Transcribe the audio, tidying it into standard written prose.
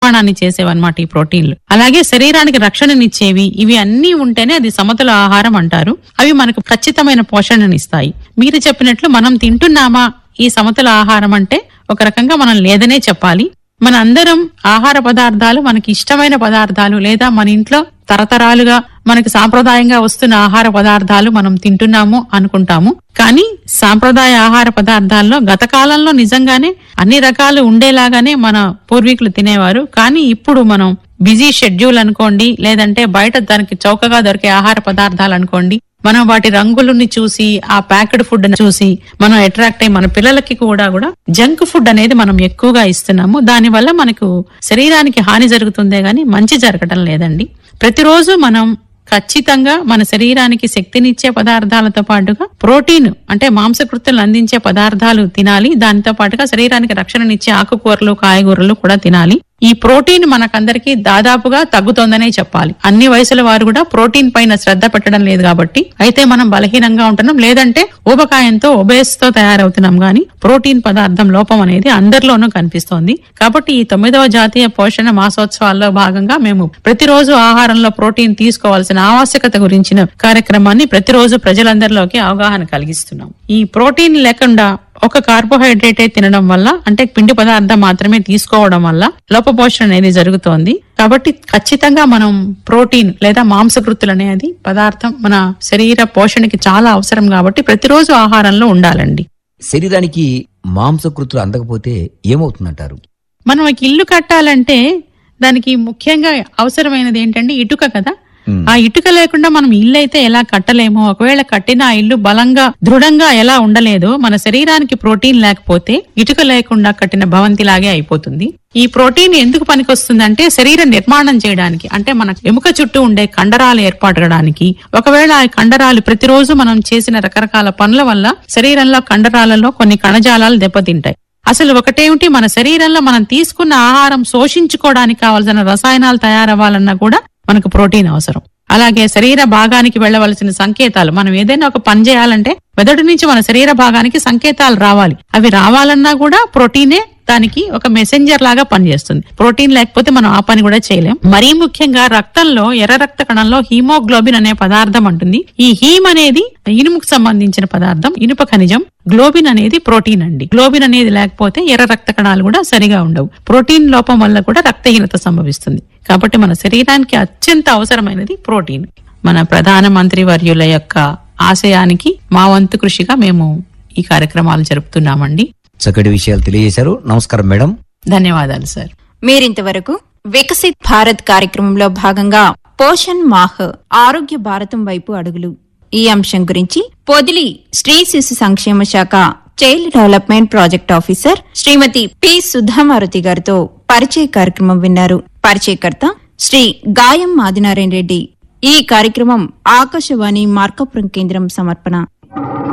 నిర్మాణాన్ని చేసేవన్నమాట ఈ ప్రోటీన్లు. అలాగే శరీరానికి రక్షణనిచ్చేవి ఇవి అన్ని ఉంటేనే అది సమతుల ఆహారం అంటారు. అవి మనకు ఖచ్చితమైన పోషణనిస్తాయి. మీరు చెప్పినట్లు మనం తింటున్నామా ఈ సమతుల ఆహారం అంటే ఒక రకంగా మనం లేదనే చెప్పాలి. మన అందరం ఆహార పదార్థాలు మనకి ఇష్టమైన పదార్థాలు లేదా మన ఇంట్లో తరతరాలుగా మనకి సాంప్రదాయంగా వస్తున్న ఆహార పదార్థాలు మనం తింటున్నాము అనుకుంటాము. కానీ సాంప్రదాయ ఆహార పదార్థాల్లో గత కాలంలో నిజంగానే అన్ని రకాలు ఉండేలాగానే మన పూర్వీకులు తినేవారు. కానీ ఇప్పుడు మనం బిజీ షెడ్యూల్ అనుకోండి, లేదంటే బయట దానికి చౌకగా దొరికే ఆహార పదార్థాలు అనుకోండి, మనం వాటి రంగులని చూసి ఆ ప్యాక్డ్ ఫుడ్ చూసి మనం అట్రాక్ట్ అయ్యి మన పిల్లలకి కూడా జంక్ ఫుడ్ అనేది మనం ఎక్కువగా ఇస్తున్నాము. దానివల్ల మనకు శరీరానికి హాని జరుగుతుందే గాని మంచి జరగడం లేదండి. ప్రతిరోజు మనం ఖచ్చితంగా మన శరీరానికి శక్తినిచ్చే పదార్థాలతో పాటుగా ప్రోటీన్ అంటే మాంసకృత్తులను అందించే పదార్థాలు తినాలి. దానితో పాటుగా శరీరానికి రక్షణనిచ్చే ఆకుకూరలు కాయగూరలు కూడా తినాలి. ఈ ప్రోటీన్ మనకందరికీ దాదాపుగా తగ్గుతోందనే చెప్పాలి. అన్ని వయసుల వారు కూడా ప్రోటీన్ పైన శ్రద్ధ పెట్టడం లేదు కాబట్టి అయితే మనం బలహీనంగా ఉంటున్నాం, లేదంటే ఊబకాయంతో ఒబేస్ తో తయారవుతున్నాం. గానీ ప్రోటీన్ పదార్థం లోపం అనేది అందరిలోనూ కనిపిస్తోంది. కాబట్టి ఈ 9వ జాతీయ పోషణ మాసోత్సవాల్లో భాగంగా మేము ప్రతిరోజు ఆహారంలో ప్రోటీన్ తీసుకోవాల్సిన ఆవశ్యకత గురించిన కార్యక్రమాన్ని ప్రతిరోజు ప్రజలందరిలోకి అవగాహన కలిగిస్తున్నాం. ఈ ప్రోటీన్ లేకుండా ఒక కార్బోహైడ్రేటే తినడం వల్ల అంటే పిండి పదార్థం మాత్రమే తీసుకోవడం వల్ల లోపపోషణ అనేది జరుగుతోంది. కాబట్టి ఖచ్చితంగా మనం ప్రోటీన్ లేదా మాంసకృత్తులు అనేది పదార్థం మన శరీర పోషణకి చాలా అవసరం కాబట్టి ప్రతిరోజు ఆహారంలో ఉండాలండి. శరీరానికి మాంసకృత్తులు అందకపోతే ఏమవుతుందంటారు? మనం ఒక ఇల్లు కట్టాలంటే దానికి ముఖ్యంగా అవసరమైనది ఏంటంటే ఇటుక కదా. ఆ ఇటుక లేకుండా మనం ఇల్లు అయితే ఎలా కట్టలేమో, ఒకవేళ కట్టిన ఆ ఇల్లు బలంగా దృఢంగా ఎలా ఉండలేదో మన శరీరానికి ప్రోటీన్ లేకపోతే ఇటుక లేకుండా కట్టిన భవంతిలాగే అయిపోతుంది. ఈ ప్రోటీన్ ఎందుకు పనికొస్తుందంటే శరీర నిర్మాణం చేయడానికి, అంటే మన ఎముక చుట్టూ ఉండే కండరాలు ఏర్పడడానికి. ఒకవేళ ఆ కండరాలు ప్రతిరోజు మనం చేసిన రకరకాల పనుల వల్ల శరీరంలో కండరాలలో కొన్ని కణజాలాలు దెబ్బతింటాయి. అసలు ఒకటేమిటి, మన శరీరంలో మనం తీసుకున్న ఆహారం శోషించుకోవడానికి కావాల్సిన రసాయనాలు తయారవ్వాలన్నా కూడా మనకు ప్రోటీన్ అవసరం. అలాగే శరీర భాగానికి వెళ్లవలసిన సంకేతాలు, మనం ఏదైనా ఒక పని చేయాలంటే మెదడు నుంచి మన శరీర భాగానికి సంకేతాలు రావాలి. అవి రావాలన్నా కూడా ప్రోటీనే దానికి ఒక మెసెంజర్ లాగా పనిచేస్తుంది. ప్రోటీన్ లేకపోతే మనం ఆ పని కూడా చేయలేం. మరీ ముఖ్యంగా రక్తంలో ఎర్ర రక్త కణంలో హీమోగ్లోబిన్ అనే పదార్థం ఉంటుంది. ఈ హీమ్ అనేది ఇనుముకు సంబంధించిన పదార్థం, ఇనుప ఖనిజం. గ్లోబిన్ అనేది ప్రోటీన్ అండి. గ్లోబిన్ అనేది లేకపోతే ఎర్ర రక్త కణాలు కూడా సరిగా ఉండవు. ప్రోటీన్ లోపం వల్ల కూడా రక్తహీనత సంభవిస్తుంది. కాబట్టి మన శరీరానికి అత్యంత అవసరమైనది ప్రోటీన్. మన ప్రధానమంత్రి వర్యుల యొక్క ఆశయానికి మా వంతు కృషిగా మేము ఈ కార్యక్రమాలు జరుపుతున్నామండి. చక్కటి విషయాలు తెలియజేశారు. నమస్కారం మేడం. ధన్యవాదాలు సార్. మీరింతవరకు వికసిత్ భారత్ కార్యక్రమంలో భాగంగా పోషణ్ మాహ్ ఆరోగ్య భారతం వైపు అడుగులు ఈ అంశం గురించి పొదిలి స్త్రీ శిశు సంక్షేమ శాఖ చైల్డ్ డెవలప్మెంట్ ప్రాజెక్ట్ ఆఫీసర్ శ్రీమతి పి సుధామారుతి గారితో పరిచయ కార్యక్రమం విన్నారు. పరిచయకర్త శ్రీ గాయం ఆదినారాయణ రెడ్డి. ఈ కార్యక్రమం ఆకాశవాణి మార్కాపురం కేంద్రం సమర్పణ.